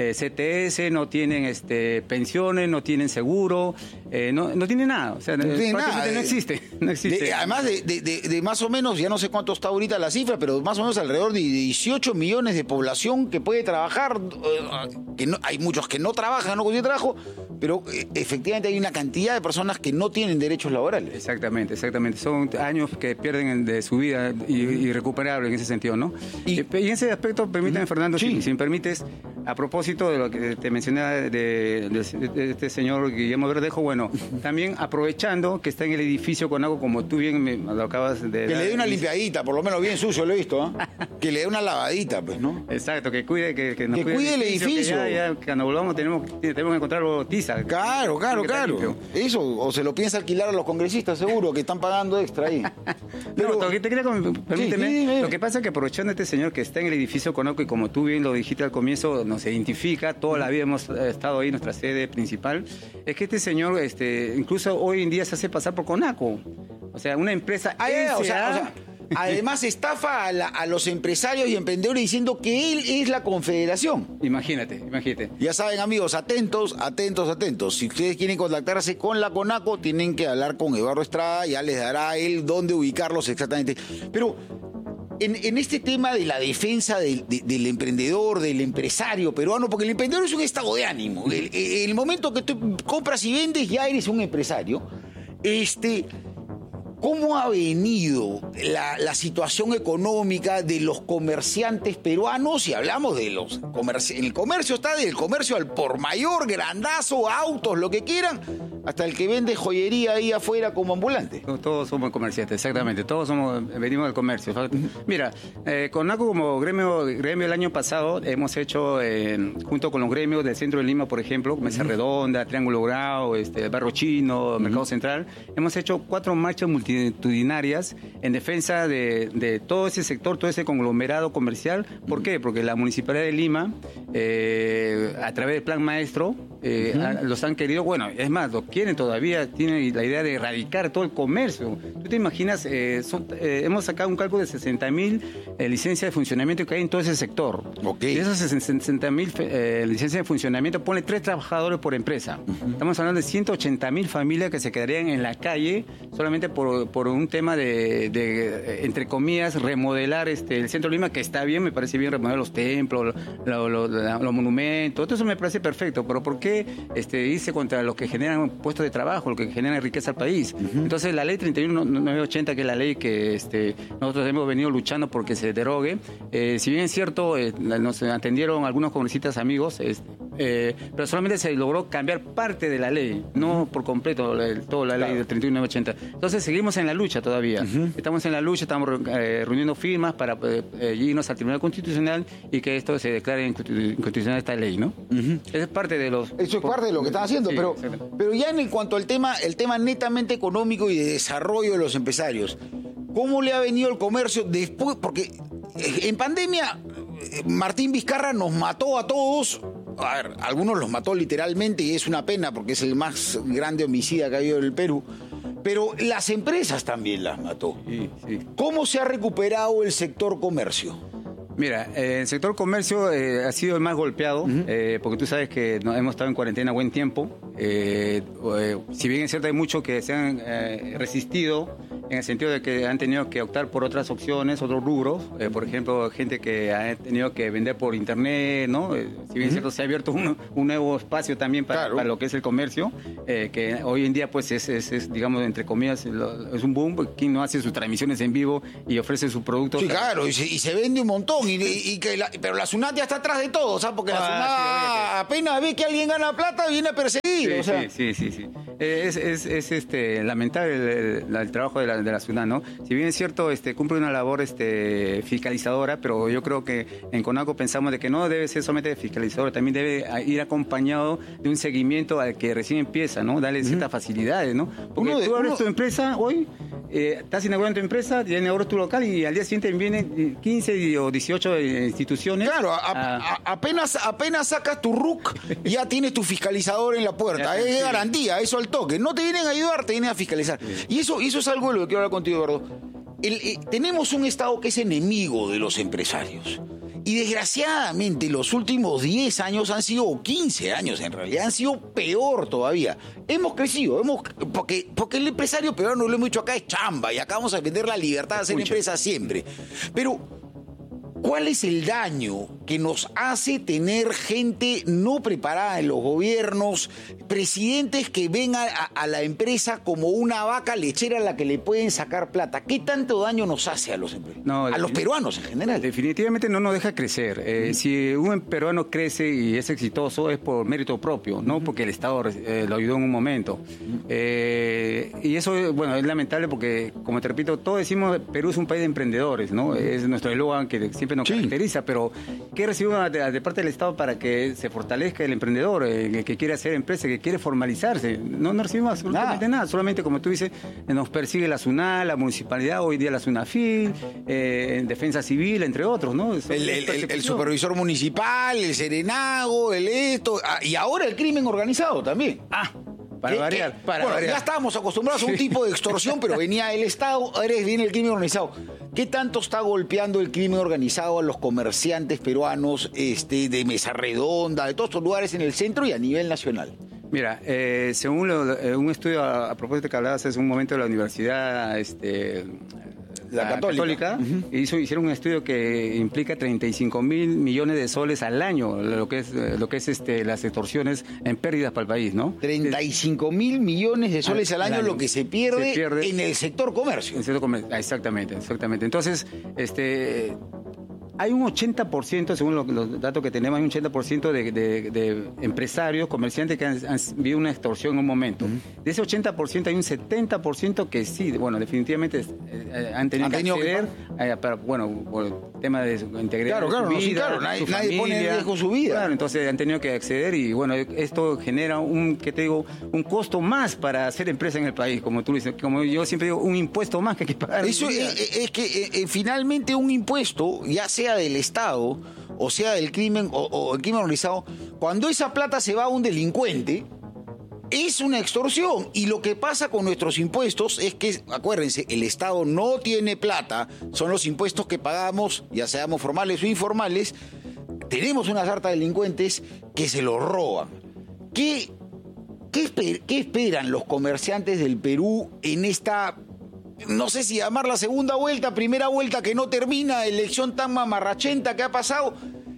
CTS, no tienen pensiones, no tienen seguro, no tienen nada. O sea, prácticamente no existe. Además de más o menos, ya no sé cuánto está ahorita la cifra, pero más o menos alrededor de 18 millones de población que puede trabajar, hay muchos que no trabajan, no consiguen trabajo, pero efectivamente hay una cantidad de personas que no tienen derechos laborales. Exactamente. Son años que pierden de su vida irrecuperables en ese sentido, ¿no? Y en ese aspecto, permítame, Fernando, si me permites, a propósito de lo que te mencionaba de este señor Guillermo Verdejo, bueno, también aprovechando que está en el edificio Conaco, como tú bien me lo acabas de... Que le dé una limpiadita, por lo menos bien sucio, lo he visto, que le dé una lavadita, pues, ¿no? Exacto, que cuide el edificio. Que ya cuando volvamos tenemos que encontrarlo tiza. Claro. Eso, o se lo piensa alquilar a los congresistas, seguro, que están pagando extra ahí. Pero, permíteme, lo que pasa es que aprovechando a este señor que está en el edificio Conaco y como tú bien lo dijiste al comienzo, nos identifica, toda la vida hemos estado ahí, nuestra sede principal, es que este señor incluso hoy en día se hace pasar por Conaco. O sea, una empresa... Además estafa a los empresarios y emprendedores diciendo que él es la confederación. Imagínate. Ya saben, amigos, atentos. Si ustedes quieren contactarse con la Conaco, tienen que hablar con Eduardo Estrada, ya les dará él dónde ubicarlos exactamente. Pero en este tema de la defensa del emprendedor, del empresario peruano, porque el emprendedor es un estado de ánimo. El momento que tú compras y vendes, ya eres un empresario. ¿Cómo ha venido la situación económica de los comerciantes peruanos? Si hablamos de los comerciantes, el comercio está del comercio al por mayor, grandazo, autos, lo que quieran, hasta el que vende joyería ahí afuera como ambulante. Todos somos comerciantes, exactamente, venimos del comercio. Mira, Conaco como gremio el año pasado hemos hecho, junto con los gremios del centro de Lima, por ejemplo, Mesa Redonda, Triángulo Grau, Barro Chino, Mercado Central, hemos hecho 4 marchas multitudinarias en defensa de todo ese sector, todo ese conglomerado comercial. ¿Por qué? Porque la Municipalidad de Lima, a través del Plan Maestro, los han querido, bueno, es más, lo quieren todavía, tienen la idea de erradicar todo el comercio. ¿Tú te imaginas? Hemos sacado un cálculo de 60.000 licencias de funcionamiento que hay en todo ese sector. Okay. De esas 60.000 licencias de funcionamiento, ponle 3 trabajadores por empresa. Estamos hablando de 180.000 familias que se quedarían en la calle solamente por un tema de entre comillas, remodelar el centro de Lima, que está bien, me parece bien remodelar los templos, los monumentos, todo eso me parece perfecto, pero ¿por qué irse contra los que generan puestos de trabajo, los que generan riqueza al país? Entonces la ley 31.980, que es la ley que nosotros hemos venido luchando porque se derogue, si bien es cierto, nos atendieron algunos congresistas amigos, pero solamente se logró cambiar parte de la ley, no por completo toda la ley del 31980. Entonces seguimos en la lucha todavía. Estamos en la lucha, estamos reuniendo firmas para irnos al Tribunal Constitucional y que esto se declare inconstitucional esta ley, ¿no? Eso es parte de los... Eso es parte de lo que están haciendo, sí, pero ya en cuanto al tema netamente económico y de desarrollo de los empresarios, ¿cómo le ha venido el comercio después? Porque en pandemia Martín Vizcarra nos mató a todos. A ver, algunos los mató literalmente y es una pena porque es el más grande homicida que ha habido en el Perú. Pero las empresas también las mató. Sí. ¿Cómo se ha recuperado el sector comercio? Mira, el sector comercio ha sido el más golpeado, porque tú sabes que hemos estado en cuarentena buen tiempo. Si bien es cierto, hay muchos que se han resistido en el sentido de que han tenido que optar por otras opciones, otros rubros. Por ejemplo, gente que ha tenido que vender por internet, ¿no? Si bien es cierto, se ha abierto un nuevo espacio también para lo que es el comercio, que hoy en día pues es digamos, entre comillas, es un boom. ¿Quién no hace sus transmisiones en vivo y ofrece sus productos? Sí, claro, y se vende un montón. Pero la SUNAT ya está atrás de todo, ¿sabes? Porque la SUNAT apenas ve que alguien gana plata, viene a perseguir. Sí. Es lamentable el trabajo de la SUNAT, ¿no? Si bien es cierto, cumple una labor fiscalizadora, pero yo creo que en CONACO pensamos de que no debe ser solamente fiscalizador, también debe ir acompañado de un seguimiento al que recién empieza, ¿no? Darle ciertas facilidades, ¿no? Porque tú abres tu empresa hoy, estás inaugurando tu empresa, ya inauguras tu local y al día siguiente vienen 15 o 18 instituciones. Claro, apenas sacas tu RUC, ya tienes tu fiscalizador en la puerta. Es garantía, eso al toque. No te vienen a ayudar, te vienen a fiscalizar. Y eso es algo de lo que quiero hablar contigo, Eduardo. Tenemos un Estado que es enemigo de los empresarios. Y desgraciadamente los últimos 10 años han sido, o 15 años en realidad, han sido peor todavía. Hemos crecido, porque el empresario peruano, lo hemos dicho acá, es chamba, y acá vamos a defender la libertad de hacer empresa siempre. Pero ¿cuál es el daño que nos hace tener gente no preparada en los gobiernos, presidentes que ven a la empresa como una vaca lechera a la que le pueden sacar plata? ¿Qué tanto daño nos hace a los empresarios? A los peruanos en general. Definitivamente no nos deja crecer. Si un peruano crece y es exitoso es por mérito propio, no porque el Estado lo ayudó en un momento. Y eso, bueno, es lamentable porque, como te repito, todos decimos Perú es un país de emprendedores, ¿no? Es nuestro eslogan que siempre nos caracteriza, pero ¿qué recibimos de parte del Estado para que se fortalezca el emprendedor, el que quiere hacer empresa, que quiere formalizarse? No recibimos absolutamente nada, solamente, como tú dices, nos persigue la SUNAT, la municipalidad, hoy día la SUNAFIL, Defensa Civil, entre otros, ¿no? El supervisor municipal, el Serenago, y ahora el crimen organizado también. Para variar. Ya estábamos acostumbrados a un tipo de extorsión, pero venía el Estado, ahora viene el crimen organizado. ¿Qué tanto está golpeando el crimen organizado a los comerciantes peruanos de Mesa Redonda, de todos estos lugares en el centro y a nivel nacional? Mira, según un estudio a propósito que hablabas hace un momento de la Universidad la Católica, hicieron un estudio que implica 35.000 millones de soles al año, lo que es las extorsiones en pérdidas para el país, ¿no? 35.000 millones de soles al año lo que se pierde en el sector comercio. En el sector comercio, exactamente. Entonces, hay un 80%, según los datos que tenemos, hay un 80% de empresarios, comerciantes que han vivido una extorsión en un momento. De ese 80% hay un 70% que sí, bueno, definitivamente han tenido que acceder por el tema de su integridad. Claro, nadie pone en riesgo su vida. Claro, entonces han tenido que acceder y bueno, esto genera un costo más para hacer empresa en el país, como tú dices, como yo siempre digo, un impuesto más que hay que pagar. Eso es que finalmente un impuesto, ya sea del Estado o sea del crimen o el crimen organizado, cuando esa plata se va a un delincuente, es una extorsión. Y lo que pasa con nuestros impuestos es que, acuérdense, el Estado no tiene plata, son los impuestos que pagamos, ya seamos formales o informales. Tenemos una sarta de delincuentes que se los roban. ¿Qué esperan los comerciantes del Perú en esta, no sé si llamarla segunda vuelta, primera vuelta que no termina, elección tan mamarrachenta que ha pasado,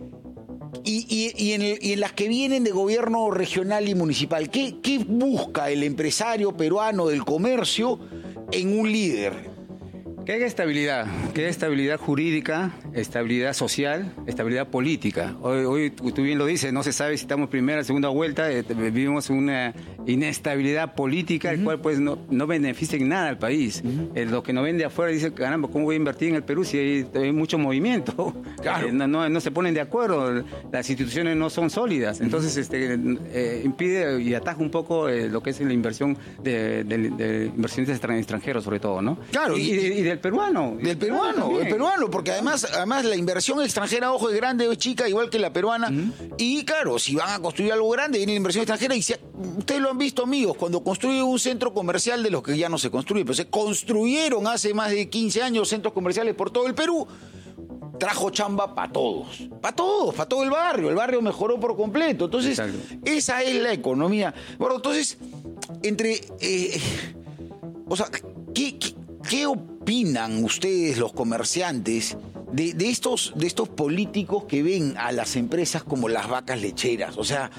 y en las que vienen de gobierno regional y municipal? ¿Qué busca el empresario peruano del comercio en un líder? Que haya estabilidad jurídica, estabilidad social, estabilidad política. Hoy tú bien lo dices, no se sabe si estamos primera o segunda vuelta, vivimos una inestabilidad política, el cual pues no beneficia en nada al país. Lo que nos ven de afuera dice, caramba, ¿cómo voy a invertir en el Perú si hay mucho movimiento? Claro. No se ponen de acuerdo, las instituciones no son sólidas, entonces impide y ataja un poco lo que es la inversión de inversionistas extranjeros sobre todo, ¿no? Claro. Y del peruano. Del peruano, porque además la inversión extranjera, ojo, es grande o es chica, igual que la peruana. Y claro, si van a construir algo grande, viene la inversión extranjera. Y ustedes lo han visto, amigos, cuando construyen un centro comercial, de los que ya no se construyen, pero se construyeron hace más de 15 años centros comerciales por todo el Perú, trajo chamba para todos, para todo el barrio mejoró por completo. Entonces, esa es la economía. Bueno, entonces, ¿qué opinan ustedes, los comerciantes, de estos políticos que ven a las empresas como las vacas lecheras? O sea,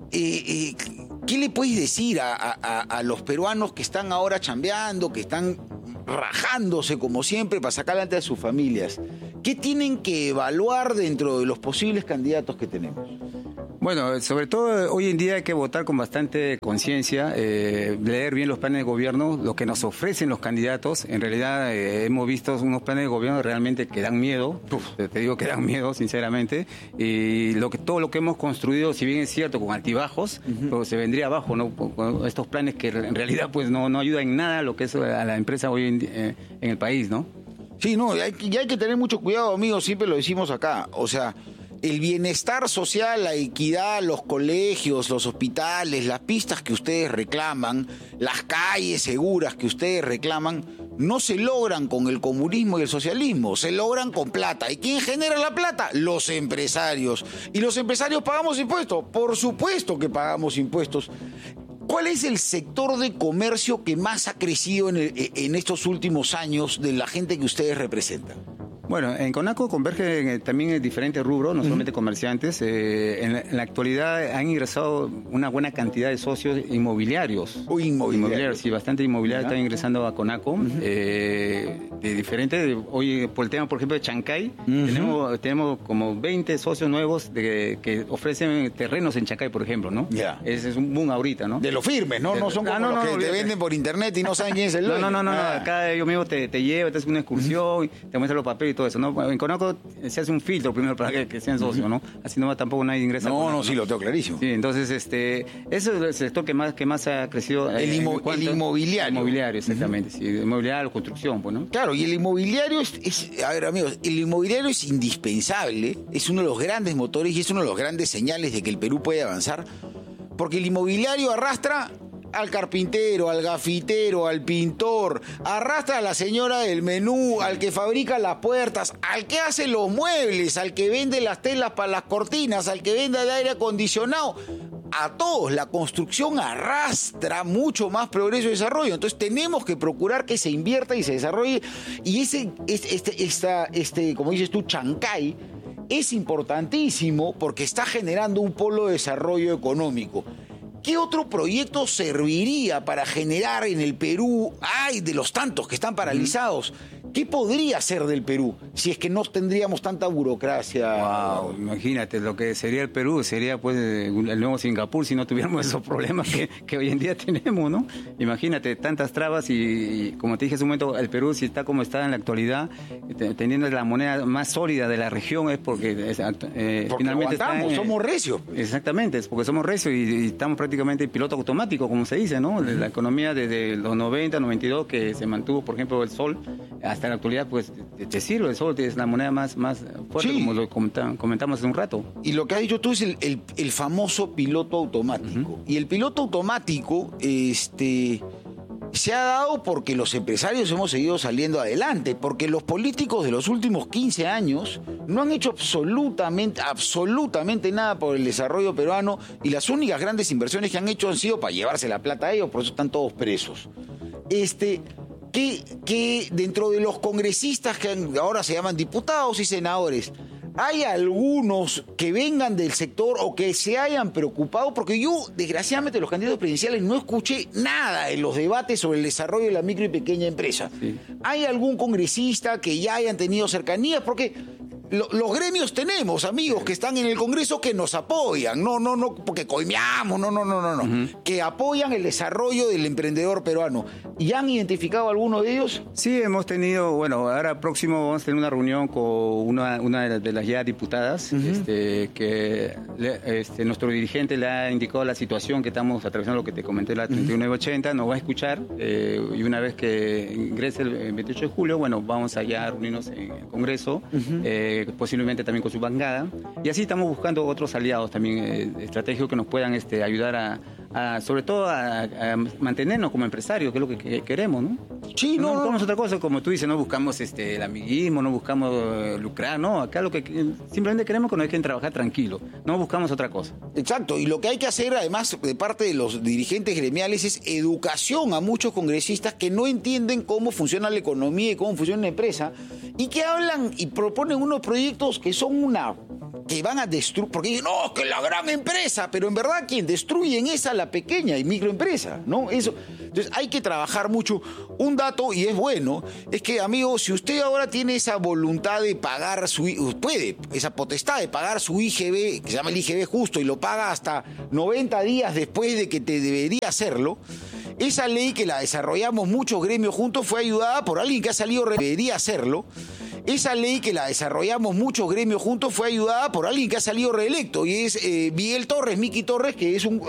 ¿qué le puedes decir a los peruanos que están ahora chambeando, que están rajándose como siempre para sacar adelante a sus familias? ¿Qué tienen que evaluar dentro de los posibles candidatos que tenemos? Bueno, sobre todo hoy en día hay que votar con bastante conciencia, leer bien los planes de gobierno, lo que nos ofrecen los candidatos. En realidad hemos visto unos planes de gobierno realmente que dan miedo, te digo que dan miedo, sinceramente, y todo lo que hemos construido, si bien es cierto, con altibajos, pues se vendría abajo, ¿no? Con estos planes que en realidad pues no ayudan en nada a lo que es a la empresa hoy en el país, ¿no? Sí, no, hay que tener mucho cuidado, amigos, siempre lo decimos acá, o sea, el bienestar social, la equidad, los colegios, los hospitales, las pistas que ustedes reclaman, las calles seguras que ustedes reclaman, no se logran con el comunismo y el socialismo, se logran con plata. ¿Y quién genera la plata? Los empresarios. ¿Y los empresarios pagamos impuestos? Por supuesto que pagamos impuestos. ¿Cuál es el sector de comercio que más ha crecido en estos últimos años de la gente que ustedes representan? Bueno, en CONACO convergen también en diferentes rubros, no solamente comerciantes. En la actualidad han ingresado una buena cantidad de socios inmobiliarios. Inmobiliarios, sí, bastante inmobiliarios están ingresando a CONACO. De diferentes, hoy por el tema, por ejemplo, de Chancay, tenemos como 20 socios nuevos que ofrecen terrenos en Chancay, por ejemplo, ¿no? Ese es un boom ahorita, ¿no? De los firmes, ¿no? No son como los que te venden por internet y no saben quién es el dueño. No. Acá ellos mismos te llevan, te hacen una excursión, te muestran los papeles y todo eso, ¿no? En CONACO se hace un filtro primero para que sean socios, ¿no? Así no tampoco nadie ingresa. No, sí, lo tengo clarísimo. Sí, entonces, eso es el sector que más ha crecido. El inmobiliario. El inmobiliario, exactamente. Sí, el inmobiliario, construcción, pues, ¿no? Claro, y el inmobiliario a ver, amigos, el inmobiliario es indispensable, es uno de los grandes motores y es uno de los grandes señales de que el Perú puede avanzar, porque el inmobiliario arrastra al carpintero, al gafitero, al pintor, arrastra a la señora del menú, al que fabrica las puertas, al que hace los muebles, al que vende las telas para las cortinas, al que vende el aire acondicionado. A todos, la construcción arrastra mucho más progreso y desarrollo. Entonces tenemos que procurar que se invierta y se desarrolle. Y como dices tú, Chancay, es importantísimo porque está generando un polo de desarrollo económico. ¿Qué otro proyecto serviría para generar en el Perú, de los tantos que están paralizados? ¿Qué podría ser del Perú si es que no tendríamos tanta burocracia? Wow, imagínate, lo que sería el Perú sería pues el nuevo Singapur si no tuviéramos esos problemas que hoy en día tenemos, ¿no? Imagínate, tantas trabas y como te dije hace un momento, el Perú si está como está en la actualidad, teniendo la moneda más sólida de la región es porque finalmente somos recios. Exactamente, es porque somos recios y estamos prácticamente en piloto automático, como se dice, ¿no? La economía desde los 90, 92 que se mantuvo, por ejemplo, el sol, hasta la actualidad, pues, te sirve el sol, es la moneda más fuerte, como lo comentamos hace un rato. Y lo que has dicho tú es el famoso piloto automático. Y el piloto automático, se ha dado porque los empresarios hemos seguido saliendo adelante, porque los políticos de los últimos 15 años no han hecho absolutamente nada por el desarrollo peruano y las únicas grandes inversiones que han hecho han sido para llevarse la plata a ellos, por eso están todos presos. Que dentro de los congresistas que ahora se llaman diputados y senadores, ¿Hay algunos que vengan del sector o que se hayan preocupado? Porque yo, desgraciadamente, los candidatos presidenciales no escuché nada en los debates sobre el desarrollo de la micro y pequeña empresa. Sí. ¿Hay algún congresista que ya hayan tenido cercanías? Porque los gremios tenemos amigos que están en el Congreso que nos apoyan, no porque coimeamos, no, que apoyan el desarrollo del emprendedor peruano. ¿Y han identificado alguno de ellos? Sí, hemos tenido, bueno, ahora próximo vamos a tener una reunión con una de las ya diputadas, que nuestro dirigente le ha indicado la situación que estamos atravesando, lo que te comenté, la 3980, nos va a escuchar, y una vez que ingrese el 28 de julio, bueno, vamos allá a reunirnos en el Congreso, posiblemente también con su bancada, y así estamos buscando otros aliados también estratégicos que nos puedan ayudar sobre todo a mantenernos como empresarios, que es lo que queremos, ¿no? Sí, no buscamos otra cosa, como tú dices, no buscamos el amiguismo, no buscamos lucrar, no, acá lo que simplemente queremos que nos dejen trabajar tranquilo, no buscamos otra cosa. Exacto, y lo que hay que hacer además de parte de los dirigentes gremiales es educación a muchos congresistas que no entienden cómo funciona la economía y cómo funciona la empresa, y que hablan y proponen unos proyectos que son que van a destruir, porque dicen, no, que la gran empresa, pero en verdad quien destruyen es a la pequeña y microempresa, ¿no? Eso. Entonces hay que trabajar mucho. Un dato, y es bueno, es que, amigo, si usted ahora tiene esa voluntad de pagar esa potestad de pagar su IGB, que se llama el IGB justo, y lo paga hasta 90 días después de que te debería hacerlo, esa ley que la desarrollamos muchos gremios juntos fue ayudada por alguien que ha salido debería hacerlo. Esa ley que la desarrollamos muchos gremios juntos fue ayudada por alguien que ha salido reelecto, y es Miki Torres, que es un